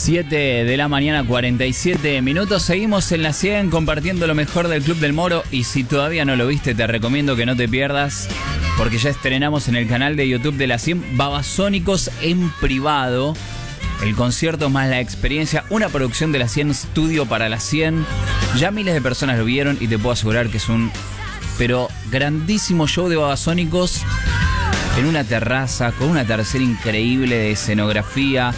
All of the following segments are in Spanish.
7 de la mañana, 47 minutos. Seguimos en la 100 compartiendo lo mejor del Club del Moro. Y si todavía no lo viste, te recomiendo que no te pierdas, porque ya estrenamos en el canal de YouTube de la 100 Babasónicos en privado. El concierto más la experiencia, una producción de la 100 Studio para la 100. Ya miles de personas lo vieron y te puedo asegurar que es un grandísimo show de Babasónicos en una terraza con una tercera increíble de escenografía.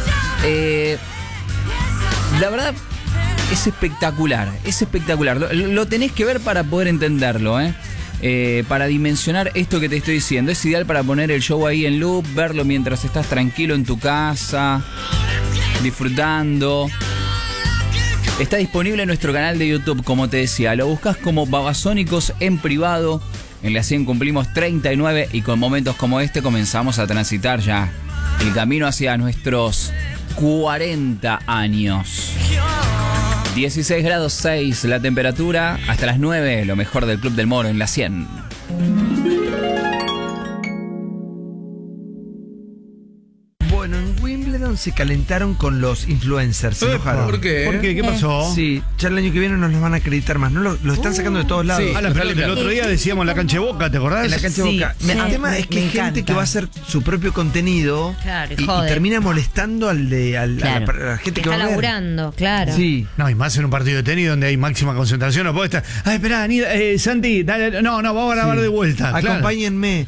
La verdad es espectacular, es espectacular. Lo tenés que ver para poder entenderlo, para dimensionar esto que te estoy diciendo. Es ideal para poner el show ahí en loop, verlo mientras estás tranquilo en tu casa, disfrutando. Está disponible en nuestro canal de YouTube, como te decía. Lo buscas como Babasónicos en privado. En la 100 cumplimos 39 y con momentos como este comenzamos a transitar ya el camino hacia nuestros 40 años. 16 grados 6 la temperatura, hasta las 9, lo mejor del Club del Moro en la 100. Bueno, en Wimbledon se calentaron con los influencers. Se enojaron. ¿Por qué? ¿Por qué? ¿Qué pasó? Sí, ya el año que viene no los van a acreditar más. No lo están sacando de todos lados. Sí. A la pelota, el otro día decíamos en la cancha de Boca, ¿te acordás? En la cancha de Boca. El tema es que hay gente que va a hacer su propio contenido, claro, y termina molestando a la gente que va a ver. Está laburando, claro. Sí. No, y más en un partido de tenis donde hay máxima concentración. No puede estar. Ay, esperá, Santi, dale, no, vamos a grabar de vuelta. Acompáñenme.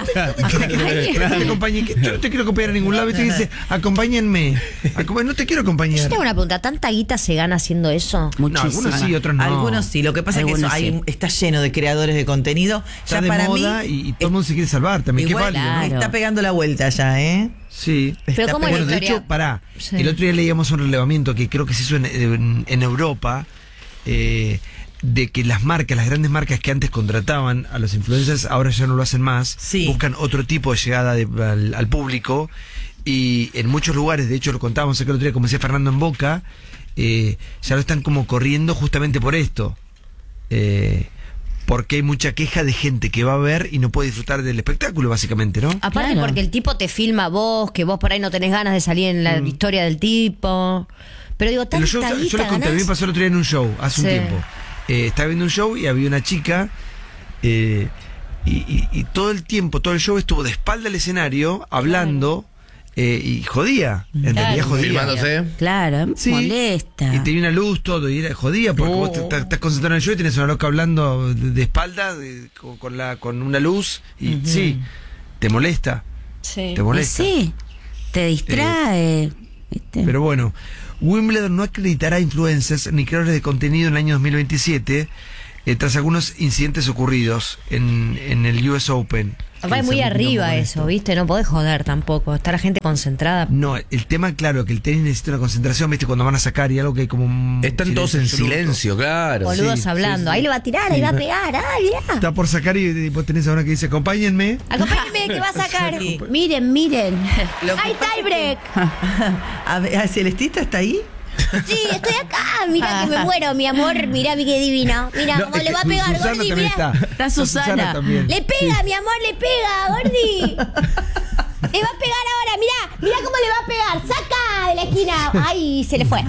Yo no te quiero acompañar a ningún lado. Viste que dice, acompáñenme. No te quiero acompañar. Yo tengo una pregunta, ¿tanta guita se gana haciendo eso? No, algunos sí, otros no. Algunos sí, lo que pasa es que está lleno de creadores de contenido. Está ya de para moda mí, y todo el mundo se quiere salvar también. Qué válido, ¿no? está pegando la vuelta ya, ¿eh? Sí. Pero ¿cómo es la Bueno, de historia? hecho, pará. Sí. El otro día leíamos un relevamiento que creo que se hizo en Europa, de que las grandes marcas que antes contrataban a los influencers, ahora ya no lo hacen más. Sí. Buscan otro tipo de llegada al público. Y en muchos lugares, de hecho lo contábamos aquel otro día, como decía Fernando en Boca, ya lo están como corriendo justamente por esto. Porque hay mucha queja de gente que va a ver y no puede disfrutar del espectáculo, básicamente, ¿no? Aparte porque el tipo te filma a vos, que vos por ahí no tenés ganas de salir en la historia del tipo. Pero digo, En los shows, yo les conté, a mí me pasó el otro día en un show, hace un tiempo. Estaba viendo un show y había una chica, y todo el tiempo, todo el show estuvo de espalda al escenario, hablando, y jodía. En realidad jodía. Filmándose. Claro, Sí, molesta. y tenía una luz, todo, y era jodía, porque vos estás concentrado en el show y tenés una loca hablando de espalda, con una luz, y sí, te molesta. Sí. Te molesta. Y sí, te distrae. ¿viste? Pero bueno, Wimbledon no acreditará influencers ni creadores de contenido en el año 2027, tras algunos incidentes ocurridos en el US Open. Va muy arriba eso, ¿viste? ¿viste? No podés joder tampoco. Está la gente concentrada. No, el tema, claro, que el tenis necesita una concentración, ¿viste? Cuando van a sacar y algo que hay como un Están todos en absoluto. silencio, claro. Boludos sí, hablando. sí. Ahí le va a tirar, ahí va a pegar. ¡Ay, mirá! Está por sacar y vos tenés a una que dice, acompáñenme. Acompáñenme que va a sacar. Sí. Miren. Lo que ¡Ay, pasa es tiebreak! A ver, ¿Celestita está ahí? Sí, estoy acá. Mirá que me muero, mi amor. Mirá qué divino. Mirá No, cómo es le que va a pegar, Susana Gordi. también Mirá. Está Susana. también. Le pega, mi amor, le pega, Gordi. Le va a pegar ahora, mirá cómo le va a pegar. ¡Saca de la esquina! ¡Ay, se le fue!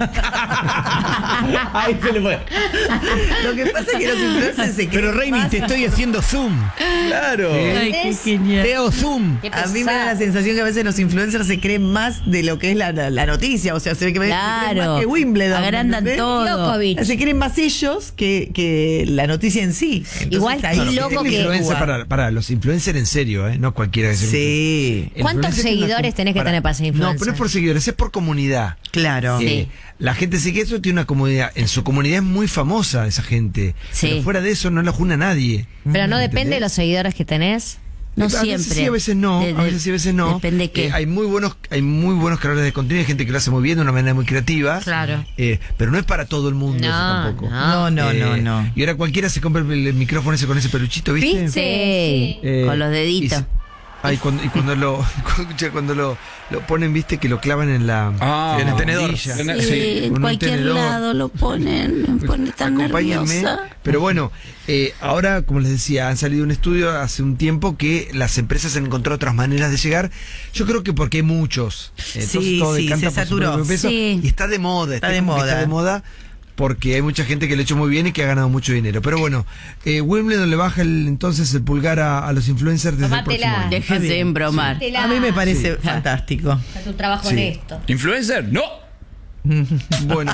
Ahí se le fue. Lo que pasa es que los influencers se creen Pero Reini, más. te estoy haciendo zoom. Claro. Ay, qué Es- genial. Te hago zoom. Qué A mí me da la pesado. sensación que a veces los influencers se creen más de lo que es la noticia. O sea, se ve que se creen Claro. más que Wimbledon. Agrandan ¿entendés? todo. Djokovic. Se creen más ellos que la noticia en sí. Entonces, Igual ahí qué sí loco tiene que- jugar. Para los influencers en serio, no cualquiera que se Sí, El ¿Cuántos influencer tiene seguidores tenés que tener para ser No, influencer? pero no es por seguidores, es por comunidad. claro. Sí. La gente sí que eso tiene una comunidad. En su comunidad es muy famosa esa gente. Sí. Pero fuera de eso no la juna nadie. Pero no ¿Entendés? depende de los seguidores que tenés. No A veces siempre. sí, a veces no. A veces sí, a veces no. Depende qué. Hay muy buenos creadores de contenido, hay gente que lo hace muy bien de una manera muy creativa. Claro. Pero no es para todo el mundo eso tampoco. No. Y ahora cualquiera se compra el micrófono ese con ese peluchito, ¿viste? ¿Viste? Sí, con los deditos. Ay, cuando lo ponen, viste, que lo clavan en en el tenedor. bombilla. Sí, en con un cualquier tenedor. lado lo ponen, me pone tan Acompáñenme. nerviosa. Pero bueno, ahora, como les decía, han salido un estudio hace un tiempo que las empresas han encontrado otras maneras de llegar. Yo creo que porque hay muchos. Entonces Sí, todo sí, decanta se por su saturó. propio peso. Sí. Y está de moda. Está de como que moda. Está de moda porque hay mucha gente que lo ha hecho muy bien y que ha ganado mucho dinero. Pero bueno, Wimbledon le baja entonces el pulgar a los influencers desde el próximo Tómatela. año. Déjense de embromar. A mí me parece Sí. fantástico. Es un trabajo Sí. honesto. ¿Influencer? ¡No! Bueno.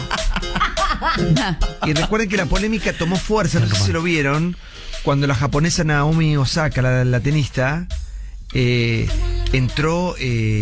Y recuerden que la polémica tomó fuerza, no sé si lo vieron, cuando la japonesa Naomi Osaka, la tenista, entró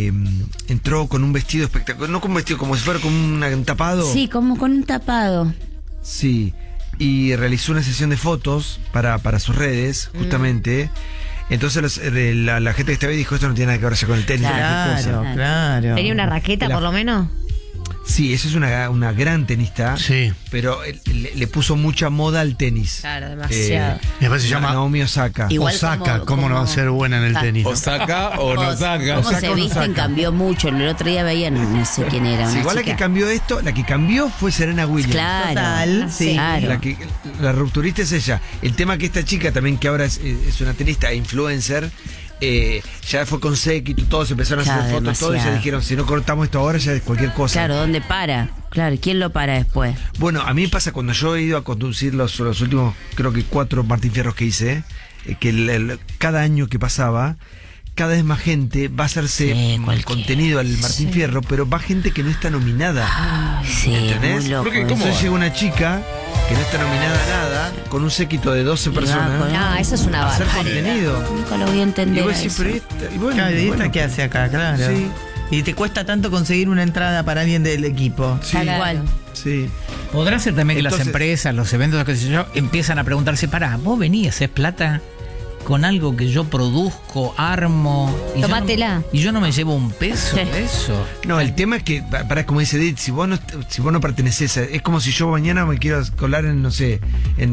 con un vestido espectacular, no con un vestido, como si fuera con un tapado. Sí, como con un tapado. Sí, y realizó una sesión de fotos para sus redes, justamente. Entonces la gente que estaba ahí dijo, esto no tiene nada que ver ya con el tenis. cualquier cosa. Claro, claro. ¿Tenía una raqueta, por lo menos? Sí, esa es una gran tenista, Sí. pero le puso mucha moda al tenis. Claro, demasiado. Y después se llama Naomi Osaka. Igual Osaka. como- ¿Cómo no va a como- ser buena en el Ah. tenis? O no? saca o no saca. Cómo Osaka se o no visten saca. cambió mucho. El otro día veían, no sé quién era, una Igual chica. la que cambió esto, la que cambió fue Serena Williams. Claro. Total, sí. Claro. La rupturista es ella. El tema que esta chica también, que ahora es una tenista e influencer, ya fue con séquito, todos empezaron a Claro, hacer fotos, todo, y ya demasiado. dijeron, si no cortamos esto ahora, ya es cualquier cosa. Claro, ¿dónde para? Claro, ¿quién lo para después? Bueno, a mí me pasa cuando yo he ido a conducir los últimos, creo que 4 Martín Fierros que hice, que cada año que pasaba, cada vez más gente va a hacerse Sí, cualquiera. contenido al Martín Fierro, pero va gente que no está nominada. Sí, ¿Entendés? muy loco. Porque, eso. ¿cómo Entonces va? llega una chica que no está nominada a nada, con un séquito de 12 Y va personas, con- No, eso es una a hacer barbaridad. contenido. Nunca lo voy a Y entender. vos a decís, eso. pero esta, y bueno, Claro, ¿y esta bueno, qué hace acá? Claro. Sí. Y te cuesta tanto conseguir una entrada para alguien del equipo. sí, Tal cual. sí. Podrá ser también que las Entonces- empresas, los eventos, qué sé yo, empiezan a preguntarse, pará, vos venís, es plata con algo que yo produzco, armo. Y Tómatela. Yo no me llevo un peso de eso. No, el tema es que, para como dice Edith, si vos no perteneces es como si yo mañana me quiero colar en, no sé, en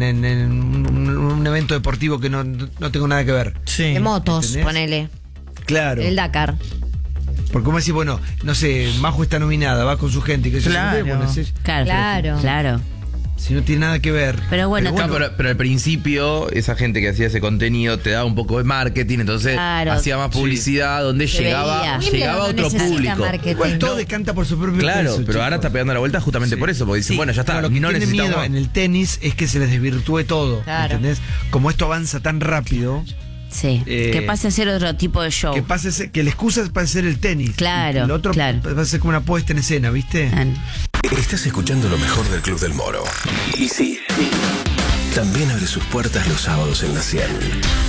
un evento deportivo que no tengo nada que ver. Sí. De motos, ¿Entendés? ponele. Claro. El Dakar. Porque como decís, bueno, no sé, Majo está nominada, va con su gente, que Claro. Claro. Claro. Claro. si no tiene nada que ver. Pero bueno, No, pero al principio, esa gente que hacía ese contenido te daba un poco de marketing, entonces Claro. hacía más publicidad donde Se llegaba, veía. llegaba No otro necesita público. marketing. Igual todo No. decanta por su propio Claro, peso, pero ahora chicos. está pegando la vuelta justamente Sí. por eso, porque dicen, Sí, bueno, ya está, claro, lo que no tiene necesitamos miedo más. en el tenis es que se les desvirtúe todo, Claro. ¿entendés? Como esto avanza tan rápido, sí. Que pase a ser otro tipo de show. que la excusa es para hacer el tenis. Claro, Y el otro claro. va a ser como una puesta en escena, ¿viste? Ah, Estás escuchando lo mejor del Club del Moro. Y sí, también abre sus puertas los sábados en la 100.